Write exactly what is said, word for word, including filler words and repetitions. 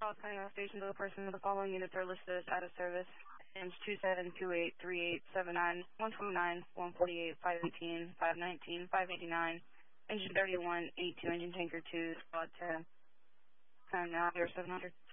Dallas County Gas Station to the person of the following units are listed as out of service. Engines two seven, two eight, three eight, seven nine, one twenty-nine, one forty-eight, five eighteen, five nineteen, five eighty-nine, Engine thirty-one, eighty-two, Engine Tanker two, Squad ten. Time now, zero seven hundred.